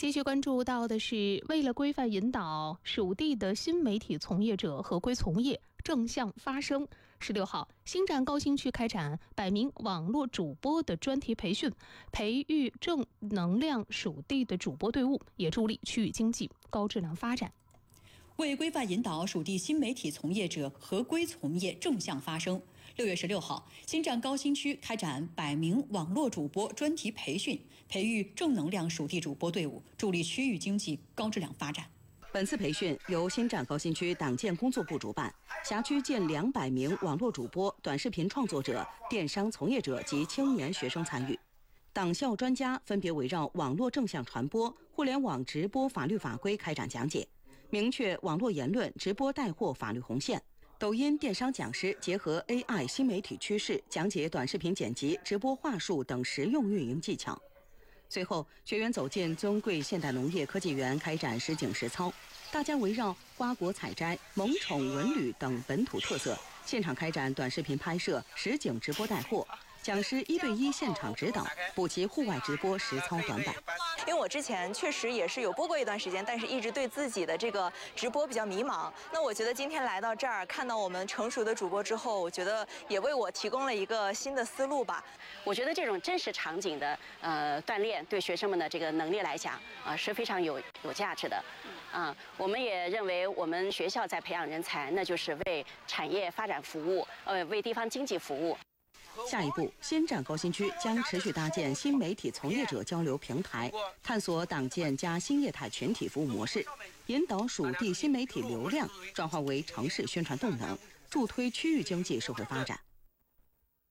继续关注到的是，为了规范引导属地的新媒体从业者合规从业，正向发声。16号，新站高新区开展100名网络主播的专题培训，培育正能量属地的主播队伍，也助力区域经济高质量发展。 为规范引导属地新媒体从业者合规从业正向发声，6月16号，新站高新区开展100名网络主播专题培训，培育正能量属地主播队伍，助力区域经济高质量发展。 本次培训由新站高新区党建工作部主办，辖区近200名网络主播、短视频创作者、电商从业者及青年学生参与。党校专家分别围绕网络正向传播、互联网直播法律法规开展讲解，明确网络言论直播带货法律红线。抖音电商讲师结合 AI 新媒体趋势，讲解短视频剪辑、直播话术等实用运营技巧。随后，学员走进尊贵现代农业科技园，开展实景实操。大家围绕花果采摘、萌宠文旅等本土特色，现场开展短视频拍摄、实景直播带货。讲师1对1现场指导，补齐户外直播实操短板。 因为我之前确实也是有播过一段时间，但是一直对自己的这个直播比较迷茫。那我觉得今天来到这儿，看到我们成熟的主播之后，我觉得也为我提供了一个新的思路吧。 我觉得这种真实场景的锻炼，对学生们的这个能力来讲是非常有价值的。我们也认为我们学校在培养人才，那就是为产业发展服务，为地方经济服务。 下一步，新站高新区将持续搭建新媒体从业者交流平台，探索党建加新业态群体服务模式，引导属地新媒体流量转化为城市宣传动能，助推区域经济社会发展。